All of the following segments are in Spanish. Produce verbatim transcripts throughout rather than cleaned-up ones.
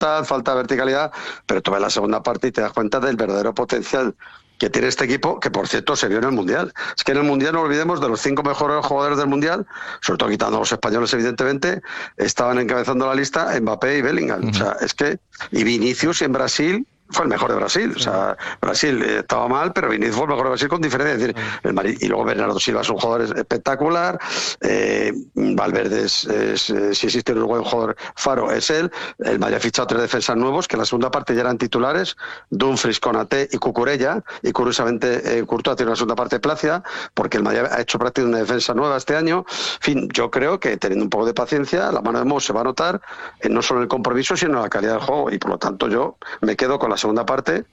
falta verticalidad, pero tú ves la segunda parte y te das cuenta del verdadero potencial que tiene este equipo, que por cierto se vio en el Mundial. Es que en el Mundial no olvidemos de los cinco mejores jugadores del Mundial, sobre todo quitando a los españoles evidentemente, estaban encabezando la lista Mbappé y Bellingham. Uh-huh. O sea, es que, y Vinicius en Brasil fue el mejor de Brasil. O sea, Brasil eh, estaba mal, pero Vinicius fue el mejor de Brasil con diferencia. Es decir, el Madrid, y luego Bernardo Silva es un jugador espectacular. Eh, Valverde es, es, es, si existe en Uruguay un jugador faro, es él. El Madrid ha fichado tres defensas nuevos que en la segunda parte ya eran titulares: Dumfries, Konaté y Cucurella. Y curiosamente, eh, Courtois tiene una segunda parte plácida, porque el Madrid ha hecho prácticamente una defensa nueva este año. En fin, yo creo que teniendo un poco de paciencia, la mano de Mo se va a notar en no solo en el compromiso, sino en la calidad del juego. Y por lo tanto, yo me quedo con la segunda parte,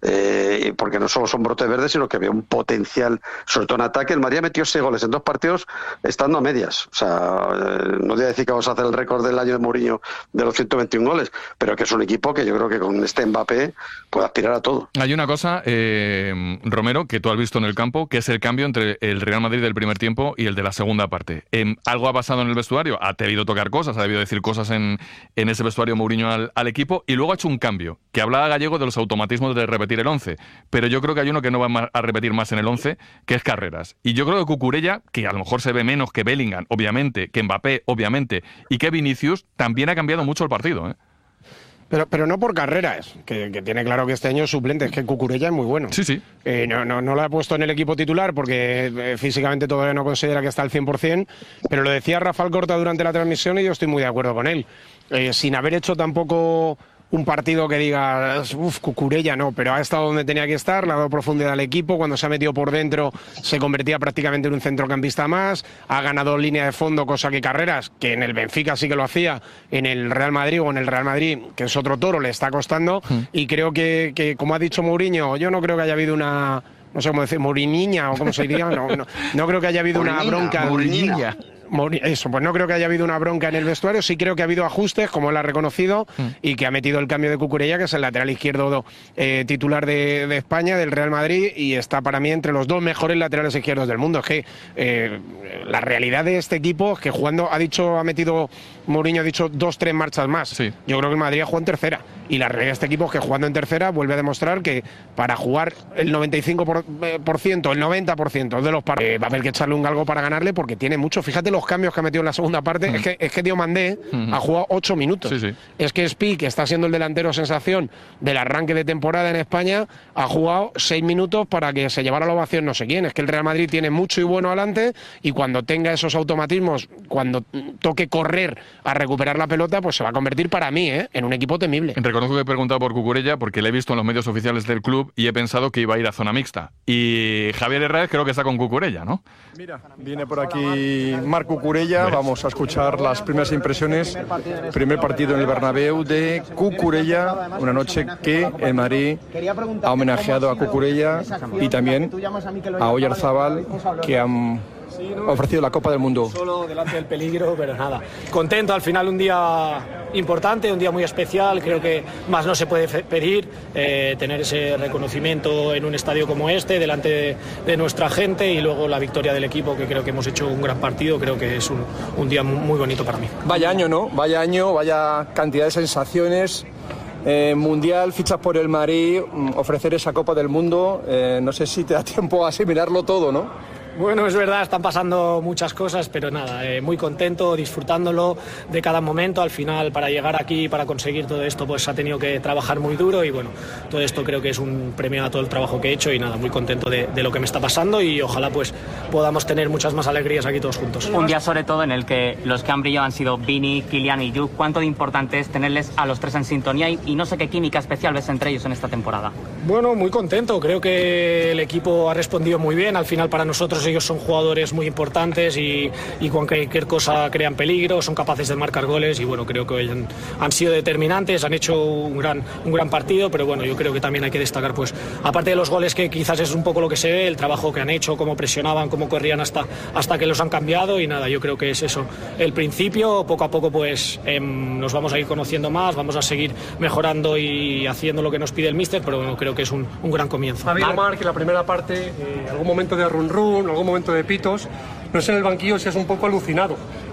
eh, porque no solo son brotes verdes, sino que veo un potencial, sobre todo en ataque. El Madrid metió seis goles en dos partidos estando a medias. O sea, eh, no voy a decir que vamos a hacer el récord del año de Mourinho de los ciento veintiún goles, pero que es un equipo que yo creo que con este Mbappé puede aspirar a todo. Hay una cosa, eh, Romero, que tú has visto en el campo, que es el cambio entre el Real Madrid del primer tiempo y el de la segunda parte. Eh, ¿Algo ha pasado en el vestuario? Ha debido tocar cosas, ha debido decir cosas en, en ese vestuario Mourinho al, al equipo, y luego ha hecho un cambio, que hablaba Gallego de los automatismos de repetir el once, pero yo creo que hay uno que no va a repetir más en el once, que es Carreras. Y yo creo que Cucurella, que a lo mejor se ve menos que Bellingham, obviamente, que Mbappé, obviamente, y que Vinicius, también ha cambiado mucho el partido, ¿eh? Pero, pero no por Carreras, que, que tiene claro que este año es suplente, es que Cucurella es muy bueno. Sí, sí. Eh, no, no, no lo ha puesto en el equipo titular porque eh, físicamente todavía no considera que está al cien por cien, pero lo decía Rafael Corta durante la transmisión y yo estoy muy de acuerdo con él. Eh, sin haber hecho tampoco un partido que diga, uff, Cucurella no, pero ha estado donde tenía que estar, le ha dado profundidad al equipo, cuando se ha metido por dentro se convertía prácticamente en un centrocampista más, ha ganado línea de fondo, cosa que Carreras, que en el Benfica sí que lo hacía, en el Real Madrid o en el Real Madrid, que es otro toro, le está costando, mm. y creo que, que, como ha dicho Mourinho, yo no creo que haya habido una, no sé cómo decir, Mouriniña o cómo se diría, no, no, no creo que haya habido Mourinina, una bronca. Mouriniña. Eso, pues no creo que haya habido una bronca en el vestuario, sí creo que ha habido ajustes, como él ha reconocido, mm. y que ha metido el cambio de Cucurella, que es el lateral izquierdo eh, titular de, de España, del Real Madrid, y está para mí entre los dos mejores laterales izquierdos del mundo. Es que eh, la realidad de este equipo es que jugando, ha dicho, ha metido, Mourinho ha dicho dos, tres marchas más. Sí. Yo creo que el Madrid ha jugado en tercera, y la realidad de este equipo es que jugando en tercera vuelve a demostrar que para jugar el noventa y cinco por ciento, el noventa por ciento de los partidos, eh, va a haber que echarle un galgo para ganarle, porque tiene mucho. Fíjate los cambios que ha metido en la segunda parte, mm. es que es que Diomandé mm. ha jugado ocho minutos. Sí, sí. Es que Spi, que está siendo el delantero sensación del arranque de temporada en España, ha jugado seis minutos para que se llevara la ovación no sé quién. Es que el Real Madrid tiene mucho y bueno adelante, y cuando tenga esos automatismos, cuando toque correr a recuperar la pelota, pues se va a convertir para mí ¿eh? en un equipo temible. Reconozco que he preguntado por Cucurella porque le he visto en los medios oficiales del club y he pensado que iba a ir a zona mixta. Y Javier Herrera creo que está con Cucurella, ¿no? Mira, viene por aquí Marc Cucurella. Vamos a escuchar las primeras impresiones. Primer partido en el Bernabéu de Cucurella, una noche que el Madrid ha homenajeado a Cucurella y también a Oyarzábal, que han ha ofrecido la Copa del Mundo. Solo delante del peligro, pero nada. Contento, al final un día importante, un día muy especial, creo que más no se puede pedir, eh, tener ese reconocimiento en un estadio como este, delante de, de nuestra gente, y luego la victoria del equipo, que creo que hemos hecho un gran partido, creo que es un, un día muy bonito para mí. Vaya año, ¿no? Vaya año, vaya cantidad de sensaciones. Eh, mundial, fichas por el Madrid, ofrecer esa Copa del Mundo, eh, no sé si te da tiempo a asimilarlo todo, ¿no? Bueno, es verdad, están pasando muchas cosas, pero nada, eh, muy contento, disfrutándolo de cada momento. Al final, para llegar aquí, para conseguir todo esto, pues ha tenido que trabajar muy duro, y bueno, todo esto creo que es un premio a todo el trabajo que he hecho, y nada, muy contento de, de lo que me está pasando, y ojalá pues podamos tener muchas más alegrías aquí todos juntos. Un día sobre todo en el que los que han brillado han sido Vini, Kylian y Jude. ¿Cuánto de importante es tenerles a los tres en sintonía, y, y no sé qué química especial ves entre ellos en esta temporada? Bueno, muy contento, creo que el equipo ha respondido muy bien. Al final, para nosotros ellos son jugadores muy importantes, y, y cualquier cosa crean peligro, son capaces de marcar goles, y bueno, creo que hoy han, han sido determinantes, han hecho un gran, un gran partido, pero bueno, yo creo que también hay que destacar, pues, aparte de los goles, que quizás es un poco lo que se ve, el trabajo que han hecho, cómo presionaban, cómo corrían hasta, hasta que los han cambiado, y nada, yo creo que es eso, el principio. Poco a poco pues eh, nos vamos a ir conociendo más, vamos a seguir mejorando y haciendo lo que nos pide el míster, pero bueno, creo que es un, un gran comienzo. Ha habido, Marc, en la primera parte, eh, algún momento de run run, algún momento de pitos. No sé en el banquillo si es un poco alucinado.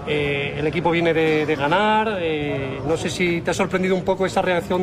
Eh, el equipo viene de, de ganar, eh, no sé si te ha sorprendido un poco esta reacción